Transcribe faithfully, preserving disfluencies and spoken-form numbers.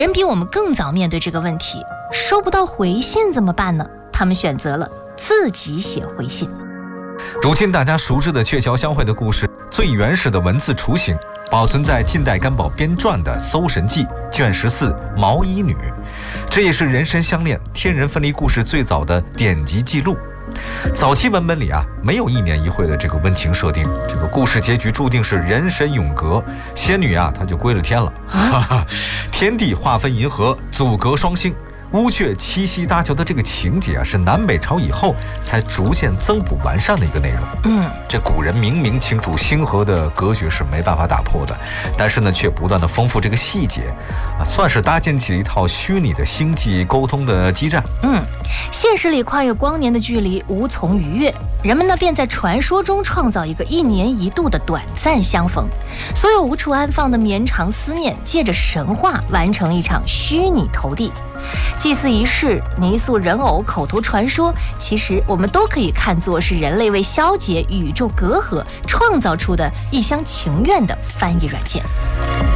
人比我们更早面对这个问题，收不到回信怎么办呢？他们选择了自己写回信。 如今大家熟知的鹊桥相会的故事，最原始的文字雏形保存在近代干宝编撰的《搜神记》卷十四《毛衣女》，这也是人神相恋、天人分离故事最早的典籍记录。早期文本里啊，没有一年一会的这个温情设定，这个故事结局注定是人神永隔，仙女啊，她就归了天了。啊、天地划分银河，阻隔双星。乌鹊七夕搭桥的这个情节啊，是南北朝以后才逐渐增补完善的一个内容。 嗯， 这古人明明清楚星河的格局是没办法打破的，但是呢，却不断的丰富这个细节，啊，算是搭建起了一套虚拟的星际沟通的基站。 嗯，现实里跨越光年的距离无从逾越，人们呢便在传说中创造一个一年一度的短暂相逢，所有无处安放的绵长思念，借着神话完成一场虚拟投递。祭祀仪式、泥塑人偶、口头传说，其实我们都可以看作是人类为消解宇宙隔阂创造出的一厢情愿的翻译软件。